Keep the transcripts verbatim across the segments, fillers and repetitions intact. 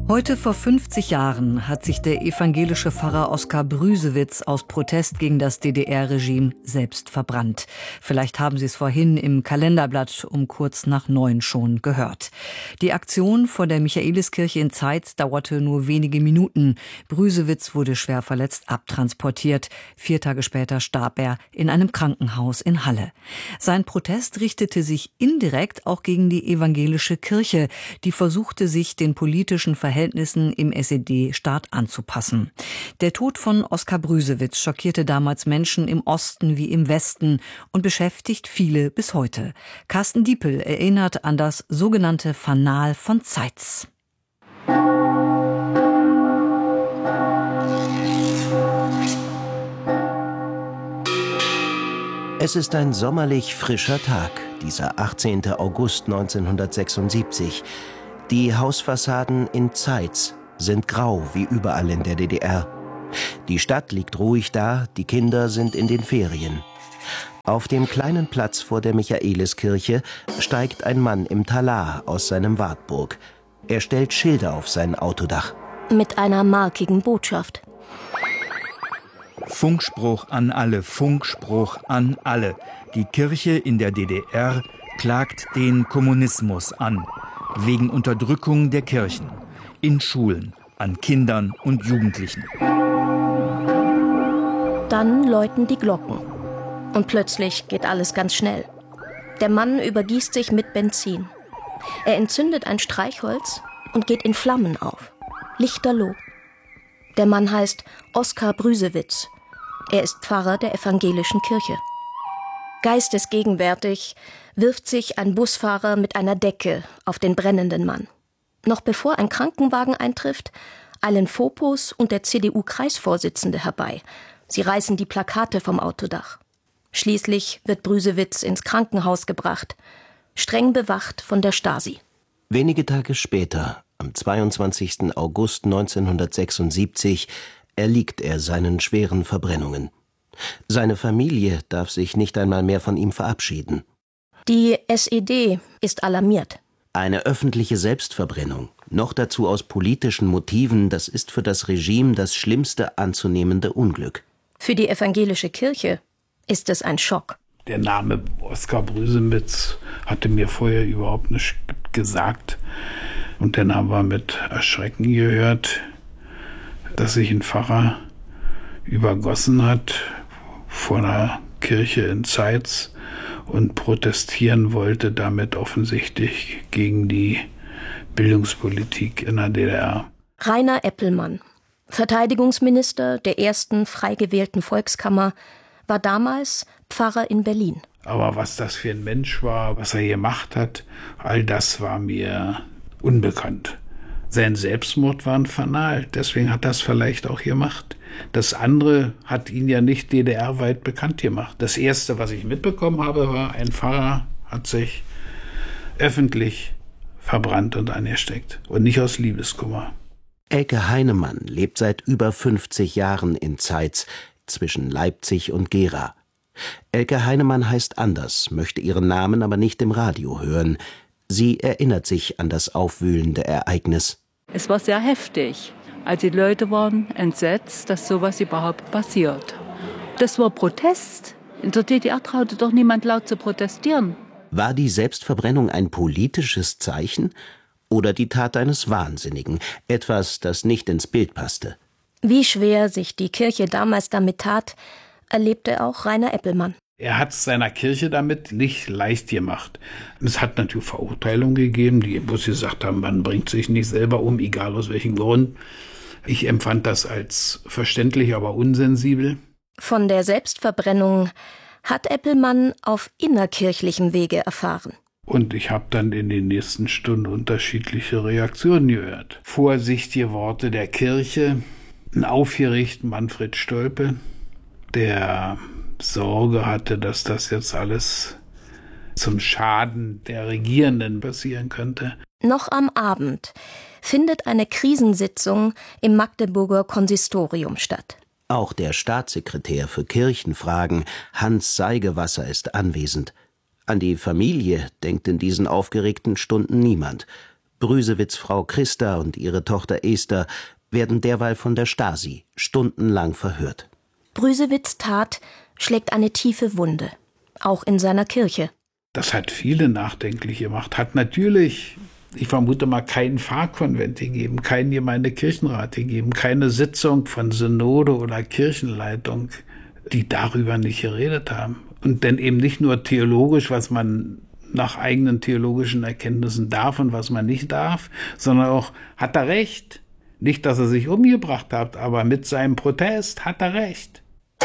Heute vor fünfzig Jahren hat sich der evangelische Pfarrer Oskar Brüsewitz aus Protest gegen das D D R-Regime selbst verbrannt. Vielleicht haben Sie es vorhin im Kalenderblatt um kurz nach neun schon gehört. Die Aktion vor der Michaeliskirche in Zeitz dauerte nur wenige Minuten. Brüsewitz wurde schwer verletzt abtransportiert. Vier Tage später starb er in einem Krankenhaus in Halle. Sein Protest richtete sich indirekt auch gegen die evangelische Kirche, die versuchte, sich den politischen Verhältnissen im S E D-Staat anzupassen. Der Tod von Oskar Brüsewitz schockierte damals Menschen im Osten wie im Westen und beschäftigt viele bis heute. Carsten Diepel erinnert an das sogenannte Fanal von Zeitz. Es ist ein sommerlich frischer Tag, dieser achtzehnten August neunzehnhundertsechsundsiebzig. Die Hausfassaden in Zeitz sind grau wie überall in der D D R. Die Stadt liegt ruhig da, die Kinder sind in den Ferien. Auf dem kleinen Platz vor der Michaeliskirche steigt ein Mann im Talar aus seinem Wartburg. Er stellt Schilder auf sein Autodach. Mit einer markigen Botschaft. Funkspruch an alle, Funkspruch an alle. Die Kirche in der D D R klagt den Kommunismus an. Wegen Unterdrückung der Kirchen, in Schulen, an Kindern und Jugendlichen. Dann läuten die Glocken. Und plötzlich geht alles ganz schnell. Der Mann übergießt sich mit Benzin. Er entzündet ein Streichholz und geht in Flammen auf. Lichterloh. Der Mann heißt Oskar Brüsewitz. Er ist Pfarrer der evangelischen Kirche. Geistesgegenwärtig wirft sich ein Busfahrer mit einer Decke auf den brennenden Mann. Noch bevor ein Krankenwagen eintrifft, eilen Fopos und der C D U-Kreisvorsitzende herbei. Sie reißen die Plakate vom Autodach. Schließlich wird Brüsewitz ins Krankenhaus gebracht, streng bewacht von der Stasi. Wenige Tage später, am zweiundzwanzigsten August neunzehnhundertsechsundsiebzig, erliegt er seinen schweren Verbrennungen. Seine Familie darf sich nicht einmal mehr von ihm verabschieden. Die S E D ist alarmiert. Eine öffentliche Selbstverbrennung, noch dazu aus politischen Motiven, das ist für das Regime das schlimmste anzunehmende Unglück. Für die evangelische Kirche ist es ein Schock. Der Name Oskar Brüsewitz hatte mir vorher überhaupt nicht gesagt. Und dann haben wir mit Erschrecken gehört, dass sich ein Pfarrer übergossen hat vor einer Kirche in Zeitz und protestieren wollte damit offensichtlich gegen die Bildungspolitik in der D D R. Rainer Eppelmann, Verteidigungsminister der ersten frei gewählten Volkskammer, war damals Pfarrer in Berlin. Aber was das für ein Mensch war, was er gemacht hat, all das war mir unbekannt. Sein Selbstmord war ein Fanal, deswegen hat er es vielleicht auch gemacht. Das andere hat ihn ja nicht D D R-weit bekannt gemacht. Das Erste, was ich mitbekommen habe, war, ein Pfarrer hat sich öffentlich verbrannt und angesteckt. Und nicht aus Liebeskummer. Elke Heinemann lebt seit über fünfzig Jahren in Zeitz, zwischen Leipzig und Gera. Elke Heinemann heißt anders, möchte ihren Namen aber nicht im Radio hören. Sie erinnert sich an das aufwühlende Ereignis. Es war sehr heftig. Also die Leute waren entsetzt, dass sowas überhaupt passiert. Das war Protest. In der D D R traute doch niemand laut zu protestieren. War die Selbstverbrennung ein politisches Zeichen oder die Tat eines Wahnsinnigen? Etwas, das nicht ins Bild passte. Wie schwer sich die Kirche damals damit tat, erlebte auch Rainer Eppelmann. Er hat es seiner Kirche damit nicht leicht gemacht. Es hat natürlich Verurteilungen gegeben, die bloß gesagt haben, man bringt sich nicht selber um, egal aus welchem Grund. Ich empfand das als verständlich, aber unsensibel. Von der Selbstverbrennung hat Eppelmann auf innerkirchlichem Wege erfahren. Und ich habe dann in den nächsten Stunden unterschiedliche Reaktionen gehört. Vorsichtige Worte der Kirche, ein aufgeregter Manfred Stolpe, der Sorge hatte, dass das jetzt alles zum Schaden der Regierenden passieren könnte. Noch am Abend findet eine Krisensitzung im Magdeburger Konsistorium statt. Auch der Staatssekretär für Kirchenfragen, Hans Seigewasser, ist anwesend. An die Familie denkt in diesen aufgeregten Stunden niemand. Brüsewitz' Frau Christa und ihre Tochter Esther werden derweil von der Stasi stundenlang verhört. Brüsewitz' Tat schlägt eine tiefe Wunde, auch in seiner Kirche. Das hat viele nachdenklich gemacht. Hat natürlich, ich vermute mal, keinen Pfarrkonvent gegeben, keinen Gemeindekirchenrat gegeben, keine Sitzung von Synode oder Kirchenleitung, die darüber nicht geredet haben. Und dann eben nicht nur theologisch, was man nach eigenen theologischen Erkenntnissen darf und was man nicht darf, sondern auch, hat er recht? Nicht, dass er sich umgebracht hat, aber mit seinem Protest hat er recht.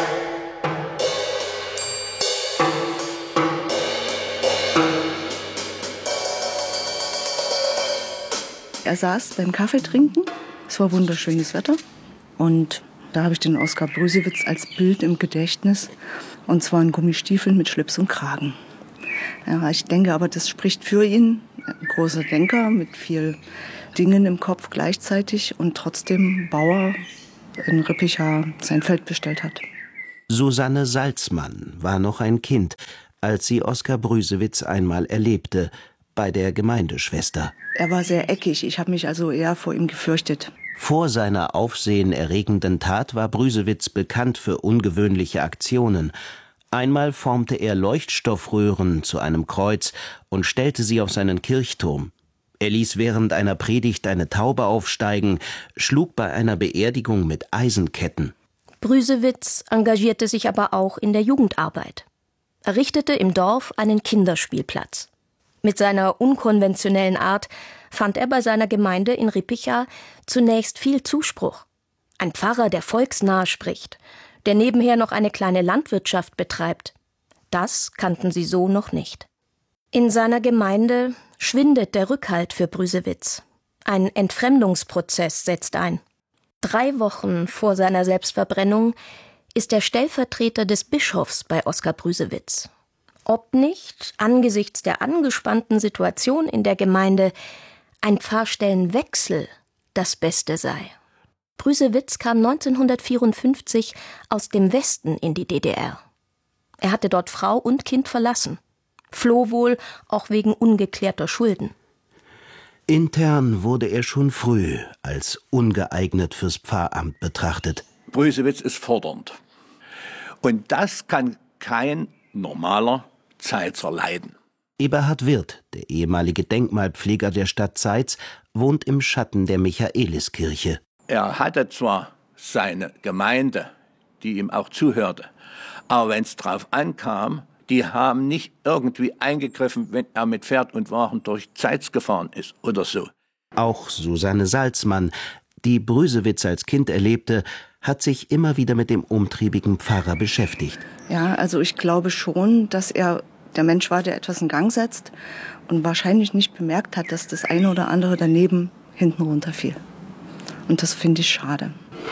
Er saß beim Kaffeetrinken, es war wunderschönes Wetter und da habe ich den Oskar Brüsewitz als Bild im Gedächtnis, und zwar in Gummistiefeln mit Schlips und Kragen. Ja, ich denke aber, das spricht für ihn, ein großer Denker mit viel Dingen im Kopf gleichzeitig und trotzdem Bauer in Rippicha sein Feld bestellt hat. Susanne Salzmann war noch ein Kind, als sie Oskar Brüsewitz einmal erlebte, bei der Gemeindeschwester. Er war sehr eckig, ich habe mich also eher vor ihm gefürchtet. Vor seiner aufsehenerregenden Tat war Brüsewitz bekannt für ungewöhnliche Aktionen. Einmal formte er Leuchtstoffröhren zu einem Kreuz und stellte sie auf seinen Kirchturm. Er ließ während einer Predigt eine Taube aufsteigen, schlug bei einer Beerdigung mit Eisenketten. Brüsewitz engagierte sich aber auch in der Jugendarbeit. Er richtete im Dorf einen Kinderspielplatz. Mit seiner unkonventionellen Art fand er bei seiner Gemeinde in Rippicha zunächst viel Zuspruch. Ein Pfarrer, der volksnah spricht, der nebenher noch eine kleine Landwirtschaft betreibt. Das kannten sie so noch nicht. In seiner Gemeinde schwindet der Rückhalt für Brüsewitz. Ein Entfremdungsprozess setzt ein. Drei Wochen vor seiner Selbstverbrennung ist er Stellvertreter des Bischofs bei Oskar Brüsewitz. Ob nicht, angesichts der angespannten Situation in der Gemeinde, ein Pfarrstellenwechsel das Beste sei. Brüsewitz kam neunzehnhundertvierundfünfzig aus dem Westen in die D D R. Er hatte dort Frau und Kind verlassen, floh wohl auch wegen ungeklärter Schulden. Intern wurde er schon früh als ungeeignet fürs Pfarramt betrachtet. Brüsewitz ist fordernd. Und das kann kein normaler Zeitzer leiden. Eberhard Wirth, der ehemalige Denkmalpfleger der Stadt Zeitz, wohnt im Schatten der Michaeliskirche. Er hatte zwar seine Gemeinde, die ihm auch zuhörte, aber wenn es drauf ankam, die haben nicht irgendwie eingegriffen, wenn er mit Pferd und Wagen durch Zeitz gefahren ist oder so. Auch Susanne Salzmann, die Brüsewitz als Kind erlebte, hat sich immer wieder mit dem umtriebigen Pfarrer beschäftigt. Ja, also ich glaube schon, dass er der Mensch war, der etwas in Gang setzt und wahrscheinlich nicht bemerkt hat, dass das eine oder andere daneben hinten runterfiel. Und das finde ich schade.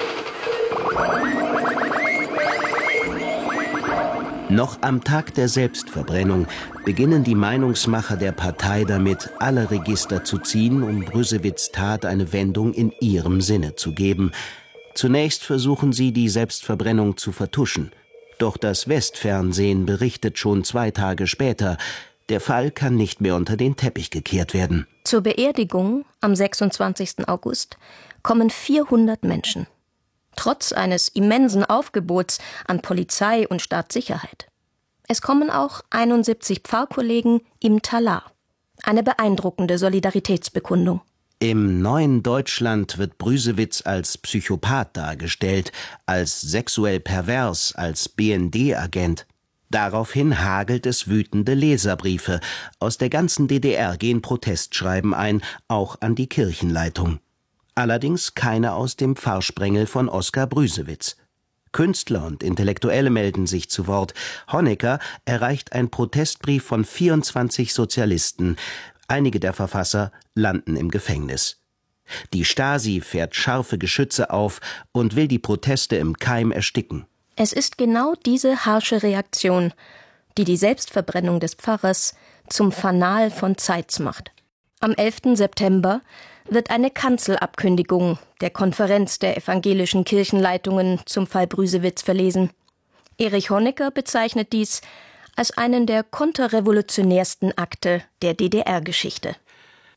Noch am Tag der Selbstverbrennung beginnen die Meinungsmacher der Partei damit, alle Register zu ziehen, um Brüsewitz' Tat eine Wendung in ihrem Sinne zu geben. Zunächst versuchen sie, die Selbstverbrennung zu vertuschen. Doch das Westfernsehen berichtet schon zwei Tage später, der Fall kann nicht mehr unter den Teppich gekehrt werden. Zur Beerdigung am sechsundzwanzigsten August kommen vierhundert Menschen. Trotz eines immensen Aufgebots an Polizei und Staatssicherheit. Es kommen auch einundsiebzig Pfarrkollegen im Talar. Eine beeindruckende Solidaritätsbekundung. Im neuen Deutschland wird Brüsewitz als Psychopath dargestellt, als sexuell pervers, als B N D-Agent. Daraufhin hagelt es wütende Leserbriefe. Aus der ganzen D D R gehen Protestschreiben ein, auch an die Kirchenleitung. Allerdings keine aus dem Pfarrsprengel von Oskar Brüsewitz. Künstler und Intellektuelle melden sich zu Wort. Honecker erreicht ein Protestbrief von vierundzwanzig Sozialisten. Einige der Verfasser landen im Gefängnis. Die Stasi fährt scharfe Geschütze auf und will die Proteste im Keim ersticken. Es ist genau diese harsche Reaktion, die die Selbstverbrennung des Pfarrers zum Fanal von Zeitz macht. Am elften September wird eine Kanzelabkündigung der Konferenz der evangelischen Kirchenleitungen zum Fall Brüsewitz verlesen. Erich Honecker bezeichnet dies als einen der konterrevolutionärsten Akte der D D R-Geschichte.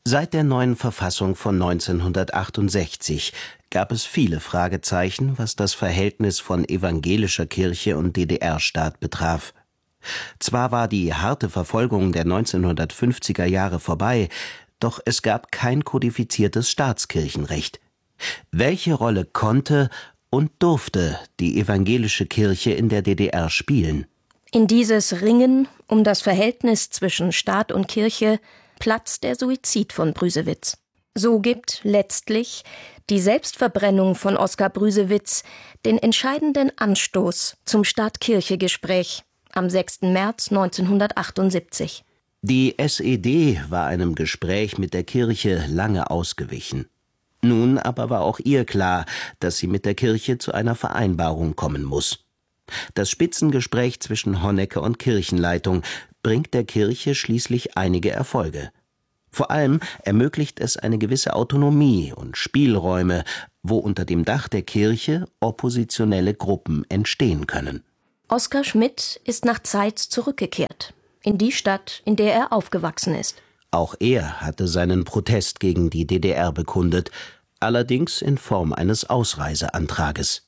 Seit der neuen Verfassung von neunzehnhundertachtundsechzig gab es viele Fragezeichen, was das Verhältnis von evangelischer Kirche und D D R-Staat betraf. Zwar war die harte Verfolgung der neunzehnhundertfünfziger Jahre vorbei, doch es gab kein kodifiziertes Staatskirchenrecht. Welche Rolle konnte und durfte die evangelische Kirche in der D D R spielen? In dieses Ringen um das Verhältnis zwischen Staat und Kirche platzt der Suizid von Brüsewitz. So gibt letztlich die Selbstverbrennung von Oskar Brüsewitz den entscheidenden Anstoß zum Staat-Kirche-Gespräch am sechsten März neunzehnhundertachtundsiebzig. Die S E D war einem Gespräch mit der Kirche lange ausgewichen. Nun aber war auch ihr klar, dass sie mit der Kirche zu einer Vereinbarung kommen muss. Das Spitzengespräch zwischen Honecker und Kirchenleitung bringt der Kirche schließlich einige Erfolge. Vor allem ermöglicht es eine gewisse Autonomie und Spielräume, wo unter dem Dach der Kirche oppositionelle Gruppen entstehen können. Oskar Schmidt ist nach Zeitz zurückgekehrt, in die Stadt, in der er aufgewachsen ist. Auch er hatte seinen Protest gegen die D D R bekundet, allerdings in Form eines Ausreiseantrages.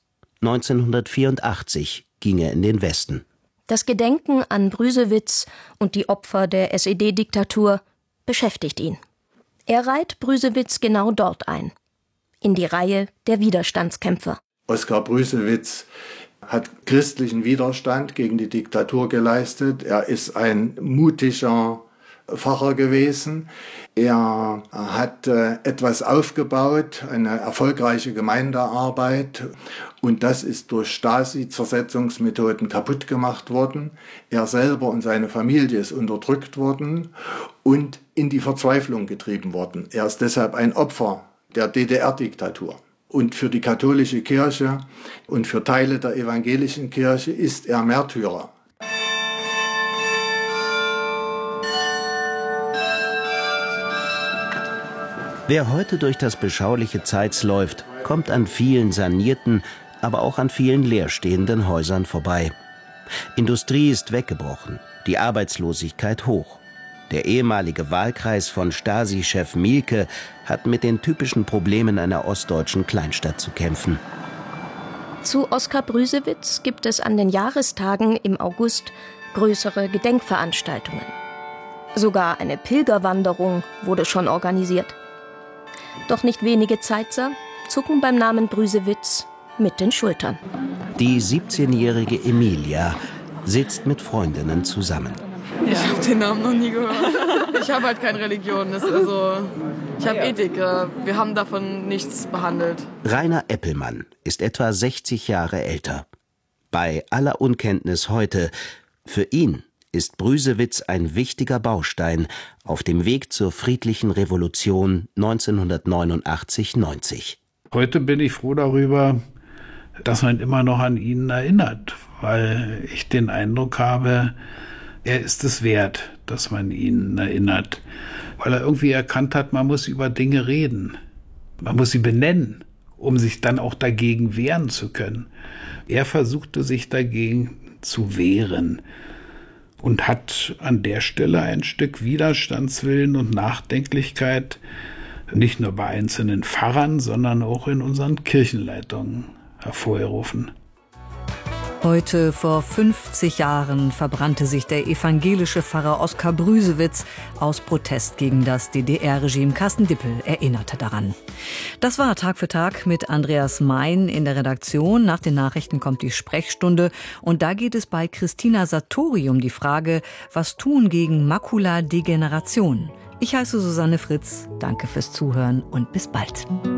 neunzehnhundertvierundachtzig ging er in den Westen. Das Gedenken an Brüsewitz und die Opfer der S E D-Diktatur beschäftigt ihn. Er reiht Brüsewitz genau dort ein, in die Reihe der Widerstandskämpfer. Oskar Brüsewitz hat christlichen Widerstand gegen die Diktatur geleistet. Er ist ein mutiger Pfarrer gewesen. Er hat äh, etwas aufgebaut, eine erfolgreiche Gemeindearbeit, und das ist durch Stasi-Zersetzungsmethoden kaputt gemacht worden. Er selber und seine Familie ist unterdrückt worden und in die Verzweiflung getrieben worden. Er ist deshalb ein Opfer der D D R-Diktatur. Und für die katholische Kirche und für Teile der evangelischen Kirche ist er Märtyrer. Wer heute durch das beschauliche Zeitz läuft, kommt an vielen sanierten, aber auch an vielen leerstehenden Häusern vorbei. Industrie ist weggebrochen, die Arbeitslosigkeit hoch. Der ehemalige Wahlkreis von Stasi-Chef Mielke hat mit den typischen Problemen einer ostdeutschen Kleinstadt zu kämpfen. Zu Oskar Brüsewitz gibt es an den Jahrestagen im August größere Gedenkveranstaltungen. Sogar eine Pilgerwanderung wurde schon organisiert. Doch nicht wenige Zeitzer zucken beim Namen Brüsewitz mit den Schultern. Die siebzehnjährige Emilia sitzt mit Freundinnen zusammen. Ich habe den Namen noch nie gehört. Ich habe halt keine Religion. Also, ich habe Ethik. Wir haben davon nichts behandelt. Rainer Eppelmann ist etwa sechzig Jahre älter. Bei aller Unkenntnis heute, für ihn ist Brüsewitz ein wichtiger Baustein auf dem Weg zur friedlichen Revolution neunzehnhundertneunundachtzig neunzig. Heute bin ich froh darüber, dass man immer noch an ihn erinnert, weil ich den Eindruck habe, er ist es wert, dass man ihn erinnert, weil er irgendwie erkannt hat, man muss über Dinge reden, man muss sie benennen, um sich dann auch dagegen wehren zu können. Er versuchte sich dagegen zu wehren und hat an der Stelle ein Stück Widerstandswillen und Nachdenklichkeit nicht nur bei einzelnen Pfarrern, sondern auch in unseren Kirchenleitungen hervorgerufen. Heute vor fünfzig Jahren verbrannte sich der evangelische Pfarrer Oskar Brüsewitz aus Protest gegen das D D R-Regime. Carsten Dippel erinnerte daran. Das war Tag für Tag mit Andreas Mein in der Redaktion. Nach den Nachrichten kommt die Sprechstunde und da geht es bei Christina Sartori um die Frage, was tun gegen Makuladegeneration. Ich heiße Susanne Fritz, danke fürs Zuhören und bis bald.